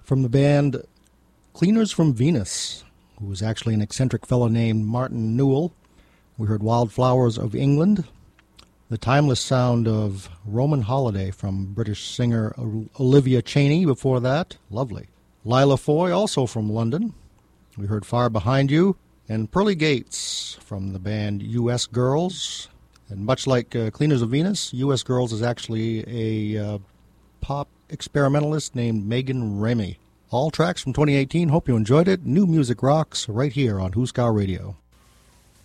From the band Cleaners from Venus, who was actually an eccentric fellow named Martin Newell, we heard Wildflowers of England, the timeless sound of Roman Holiday from British singer Olivia Chaney before that. Lovely. Lila Foy, also from London. We heard Far Behind You, and Pearly Gates from the band U.S. Girls. And much like Cleaners of Venus, U.S. Girls is actually a pop experimentalist named Megan Remy. All tracks from 2018. Hope you enjoyed it. New music rocks right here on Huskar Radio.